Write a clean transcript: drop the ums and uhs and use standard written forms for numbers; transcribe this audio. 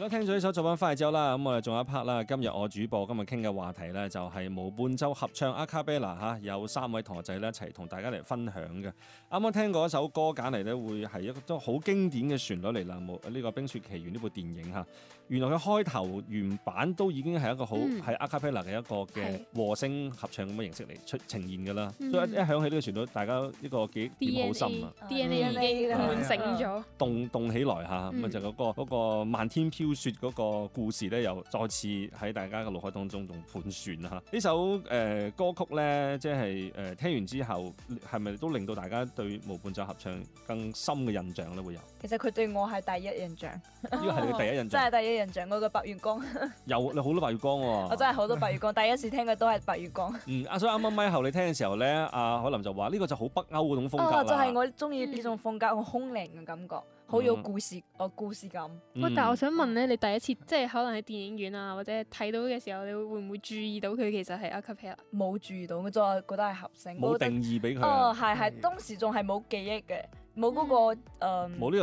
咁聽咗呢首作品翻嚟之後啦，咁我哋仲有一 part 啦。今日我主播今日傾嘅話題咧，就係無伴奏合唱阿卡貝拉嚇，有3位同學仔咧一齊同大家嚟分享嘅。啱啱聽過一首歌揀嚟咧，會係一個都好經典嘅旋律嚟啦。呢個《冰雪奇緣》呢部電影嚇，原來佢開頭原版都已經係一個好係阿卡貝拉嘅一個嘅和聲合唱咁嘅形式嚟呈現㗎啦。所以一響起呢個旋律，大家呢個記憶點好深啊 ！DNA 已經喚醒咗， 動起來嚇，咁就嗰個漫天飄雪嗰個故事咧，又再次喺大家嘅腦海當中仲盤旋啦嚇。呢首歌曲咧，即係聽完之後，係咪都令到大家對無伴奏合唱更深嘅印象咧？會有？ 其實佢對我係第一印象， 呢個係你嘅第一印象， 真係第一印象。我嘅白月光有你好多白月光喎， 我真係好多白月光，第一次聽嘅都係白月光。 所以啱啱咪後你聽嘅時候咧，阿海林就話呢個就好北歐嗰種風格啦。 就係我中意呢種風格，好空靈嘅感覺。好有故事感。 但係我想問咧，你第一次即係可能喺電影院啊，或者睇到嘅時候，你會唔會注意到佢其實係 a cappella？ 冇注意到，我就覺得係合聲。 冇定義俾佢。 係當時仲係冇記憶嘅，冇嗰個冇呢